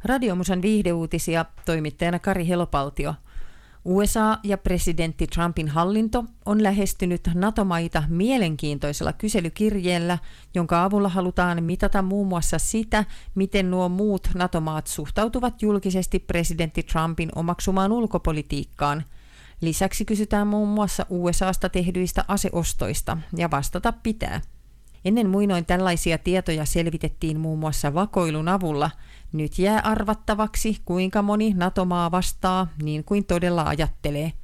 Radiomusan viihdeuutisia, toimittajana Kari Helopaltio. USA ja presidentti Trumpin hallinto on lähestynyt NATO-maita mielenkiintoisella kyselykirjeellä, jonka avulla halutaan mitata muun muassa sitä, miten nuo muut NATO-maat suhtautuvat julkisesti presidentti Trumpin omaksumaan ulkopolitiikkaan. Lisäksi kysytään muun muassa USAsta tehdyistä aseostoista ja vastata pitää. Ennen muinoin tällaisia tietoja selvitettiin muun muassa vakoilun avulla. Nyt jää arvattavaksi, kuinka moni NATO-maa vastaa niin kuin todella ajattelee.